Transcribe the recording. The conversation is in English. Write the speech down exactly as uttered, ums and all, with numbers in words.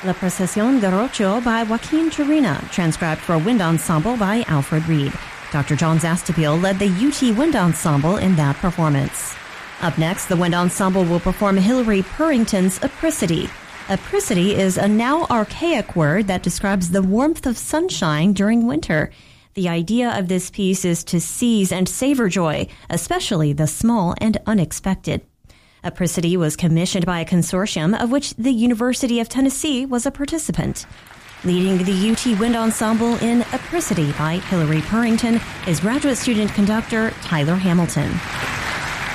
La Procesión de Rocho by Joaquin Turina, transcribed for a wind ensemble by Alfred Reed. Doctor John Zastapil led the U T Wind Ensemble in that performance. Up next, the wind ensemble will perform Hilary Purrington's Apricity. Apricity is a now archaic word that describes the warmth of sunshine during winter. The idea of this piece is to seize and savor joy, especially the small and unexpected. Apricity was commissioned by a consortium of which the University of Tennessee was a participant. Leading the U T Wind Ensemble in Apricity by Hilary Purrington is graduate student conductor Tyler Hamilton.